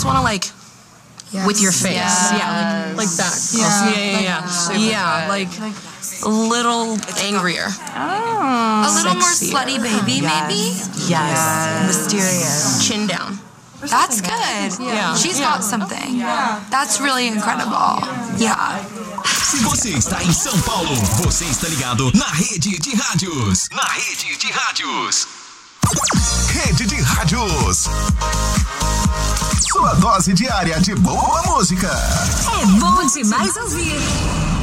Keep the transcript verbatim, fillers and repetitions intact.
just want to like yes. with your face. Yes. Yeah, like, like that. Yeah, yeah, yeah. Yeah, yeah. yeah like a little angrier. Oh. A little Sexier. More slutty baby, yes. maybe? Yes. yes. Mysterious. Chin down. That's good. Yeah. She's yeah. got something. Yeah. That's really incredible. Yeah. Se você está em São Paulo, você está ligado na Rede de Rádios. Na Rede de Rádios. Rede de Rádios. Sua dose diária de boa música. É bom demais ouvir.